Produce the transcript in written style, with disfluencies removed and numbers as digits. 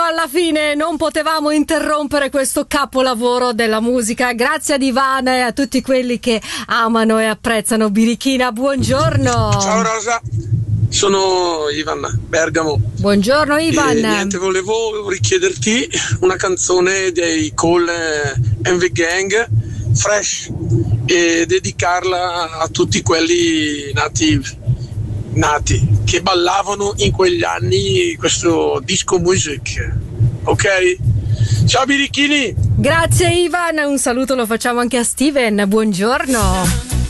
alla fine non potevamo interrompere questo capolavoro della musica. Grazie ad Ivana e a tutti quelli che amano e apprezzano Birichina. Buongiorno. Ciao Rosa, sono Ivan Bergamo. Buongiorno Ivan. Niente, volevo richiederti una canzone dei Cole MV Gang, Fresh, e dedicarla a tutti quelli nati che ballavano in quegli anni questo disco music. Ok? Ciao Birichini. Grazie Ivan, un saluto lo facciamo anche a Steven. Buongiorno.